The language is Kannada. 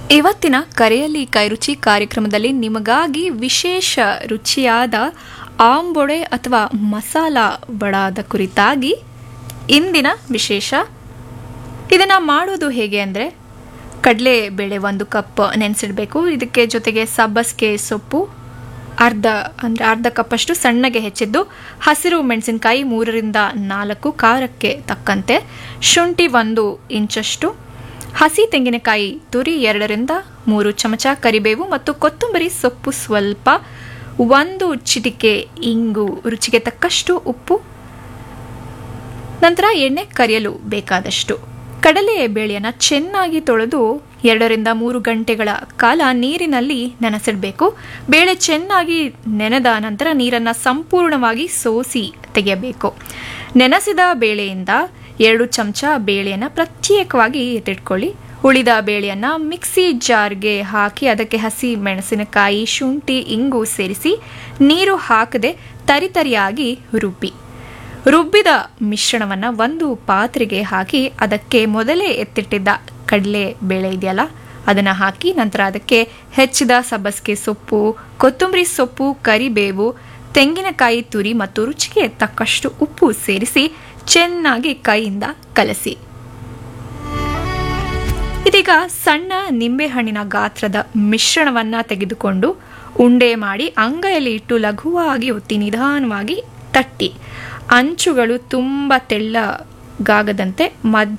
ಇವತ್ತಿನ ಕರೆಯಲ್ಲಿ ಕೈರುಚಿ ಕಾರ್ಯಕ್ರಮದಲ್ಲಿ ನಿಮಗಾಗಿ ವಿಶೇಷ ರುಚಿಯಾದ ಆಂಬೊಡೆ ಅಥವಾ ಮಸಾಲ ಬಡಾದ ಕುರಿತಾಗಿ ಇಂದಿನ ವಿಶೇಷ. ಇದನ್ನು ಮಾಡೋದು ಹೇಗೆ ಅಂದರೆ, ಕಡಲೆಬೇಳೆ 1 ಕಪ್ ನೆನೆಸಿಡಬೇಕು. ಇದಕ್ಕೆ ಜೊತೆಗೆ ಸಬ್ಬಸಿಗೆ ಸೊಪ್ಪು ಅರ್ಧ ಕಪ್ಪಷ್ಟು ಸಣ್ಣಗೆ ಹೆಚ್ಚಿದ್ದು, ಹಸಿರು ಮೆಣಸಿನಕಾಯಿ 3ರಿಂದ 4, ಖಾರಕ್ಕೆ ತಕ್ಕಂತೆ, ಶುಂಠಿ 1 ಇಂಚಷ್ಟು, ಹಸಿ ತೆಂಗಿನಕಾಯಿ ತುರಿ 2ರಿಂದ 3 ಚಮಚ, ಕರಿಬೇವು ಮತ್ತು ಕೊತ್ತಂಬರಿ ಸೊಪ್ಪು ಸ್ವಲ್ಪ, 1 ಚಿಟಿಕೆ ಇಂಗು, ರುಚಿಗೆ ತಕ್ಕಷ್ಟು ಉಪ್ಪು, ನಂತರ ಎಣ್ಣೆ ಕರಿಯಲು ಬೇಕಾದಷ್ಟು. ಕಡಲೆ ಬೇಳೆಯನ್ನು ಚೆನ್ನಾಗಿ ತೊಳೆದು 2ರಿಂದ 3 ಗಂಟೆಗಳ ಕಾಲ ನೀರಿನಲ್ಲಿ ನೆನೆಸಿಡಬೇಕು. ಬೇಳೆ ಚೆನ್ನಾಗಿ ನೆನೆದ ನಂತರ ನೀರನ್ನು ಸಂಪೂರ್ಣವಾಗಿ ಸೋಸಿ ತೆಗೆಯಬೇಕು. ನೆನೆಸಿದ ಬೇಳೆಯಿಂದ 2 ಚಮಚ ಬೇಳೆಯನ್ನು ಪ್ರತ್ಯೇಕವಾಗಿ ಎತ್ತಿಟ್ಕೊಳ್ಳಿ. ಉಳಿದ ಬೇಳೆಯನ್ನು ಮಿಕ್ಸಿ ಜಾರ್ಗೆ ಹಾಕಿ ಅದಕ್ಕೆ ಹಸಿ ಮೆಣಸಿನಕಾಯಿ, ಶುಂಠಿ, ಇಂಗು ಸೇರಿಸಿ ನೀರು ಹಾಕದೆ ತರಿತರಿಯಾಗಿ ರುಬ್ಬಿದ ಮಿಶ್ರಣವನ್ನು ಒಂದು ಪಾತ್ರೆಗೆ ಹಾಕಿ ಅದಕ್ಕೆ ಮೊದಲೇ ಎತ್ತಿಟ್ಟಿದ್ದ ಕಡಲೆ ಬೇಳೆ ಇದೆಯಲ್ಲ ಅದನ್ನು ಹಾಕಿ, ನಂತರ ಅದಕ್ಕೆ ಹೆಚ್ಚಿದ ಸಬ್ಬಸಿಗೆ ಸೊಪ್ಪು, ಕೊತ್ತಂಬರಿ ಸೊಪ್ಪು, ಕರಿಬೇವು, ತೆಂಗಿನಕಾಯಿ ತುರಿ ಮತ್ತು ರುಚಿಗೆ ತಕ್ಕಷ್ಟು ಉಪ್ಪು ಸೇರಿಸಿ ಚೆನ್ನಾಗಿ ಕೈಯಿಂದ ಕಲಸಿ. ಇದೀಗ ಸಣ್ಣ ನಿಂಬೆಹಣ್ಣಿನ ಗಾತ್ರದ ಮಿಶ್ರಣವನ್ನು ತೆಗೆದುಕೊಂಡು ಉಂಡೆ ಮಾಡಿ ಅಂಗೈಯಲ್ಲಿ ಇಟ್ಟು ಲಘುವಾಗಿ ಒತ್ತಿ ನಿಧಾನವಾಗಿ ತಟ್ಟಿ, ಅಂಚುಗಳು ತುಂಬ ತೆಳ್ಳಗಾಗದಂತೆ